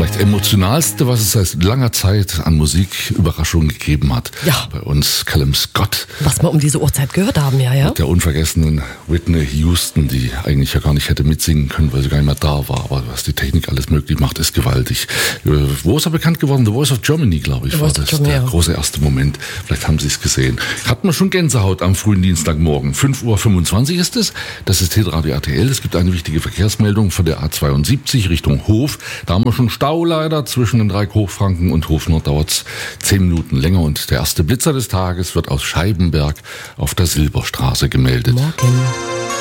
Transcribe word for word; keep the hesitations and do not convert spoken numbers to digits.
vielleicht emotionalste, was es seit langer Zeit an Musiküberraschungen gegeben hat. Ja. Bei uns Callum Scott. Was wir um diese Uhrzeit gehört haben, ja, ja. Mit der unvergessenen Whitney Houston, die eigentlich ja gar nicht hätte mitsingen können, weil sie gar nicht mehr da war. Aber was die Technik alles möglich macht, ist gewaltig. Wo ist er bekannt geworden? The Voice of Germany, glaube ich, The war Voice of das Germany, der ja. große erste Moment. Vielleicht haben Sie es gesehen. Hat man schon Gänsehaut am frühen Dienstagmorgen. fünf Uhr fünfundzwanzig ist es. Das ist Hitradio R T L. Es gibt eine wichtige Verkehrsmeldung von der A zweiundsiebzig Richtung Hof. Da haben wir schon Stau leider. Zwischen den Dreieck Hochfranken und Hofnord dauert es zehn Minuten länger. Und der erste Blitzer des Tages wird aus Scheibenberg auf der Silberstraße gemeldet. Morgen.